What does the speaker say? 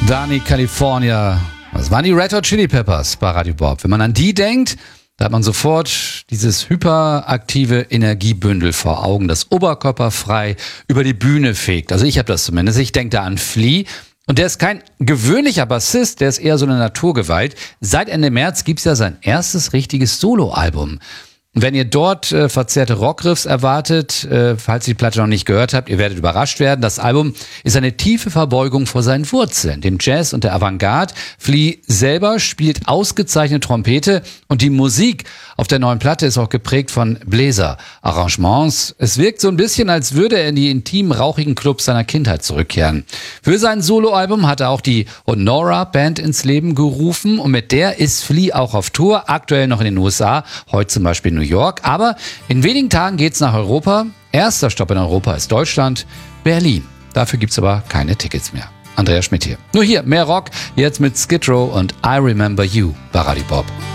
Dani California. Das waren die Red Hot Chili Peppers bei Radio Bob. Wenn man an die denkt, da hat man sofort dieses hyperaktive Energiebündel vor Augen, das oberkörperfrei über die Bühne fegt. Also ich habe das zumindest. Ich denke da an Flea. Und der ist kein gewöhnlicher Bassist, der ist eher so eine Naturgewalt. Seit Ende März gibt's ja sein erstes richtiges Soloalbum. Und wenn ihr dort verzerrte Rockriffs erwartet, falls ihr die Platte noch nicht gehört habt, ihr werdet überrascht werden. Das Album ist eine tiefe Verbeugung vor seinen Wurzeln, dem Jazz und der Avantgarde. Flea selber spielt ausgezeichnet Trompete und die Musik auf der neuen Platte ist auch geprägt von Bläser-Arrangements. Es wirkt so ein bisschen, als würde er in die intimen, rauchigen Clubs seiner Kindheit zurückkehren. Für sein Soloalbum hat er auch die Honora Band ins Leben gerufen und mit der ist Flea auch auf Tour, aktuell noch in den USA, heute zum Beispiel in New York. Aber in wenigen Tagen geht's nach Europa. Erster Stopp in Europa ist Deutschland, Berlin. Dafür gibt's aber keine Tickets mehr. Andreas Schmidt hier. Nur hier, mehr Rock, jetzt mit Skid Row und I Remember You bei Radio Bob.